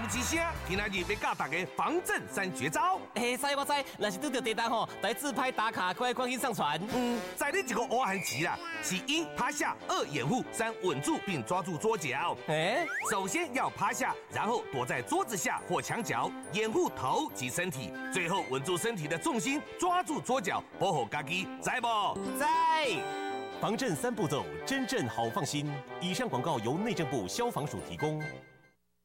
之声，今仔日要教大家防震3绝招。 知我知，若是拄到地震吼，来自拍打卡，快去上传。 在你一个乌汉棋啦，是1趴下，2掩护，3稳住并抓住桌角。首先要趴下，然后躲在桌子下或墙角，掩护头及身体，最后稳住身体的重心，抓住桌角，保护家己，知不？ 在。 防震3步骤，真正好放心。以上广告由内政部消防署提供。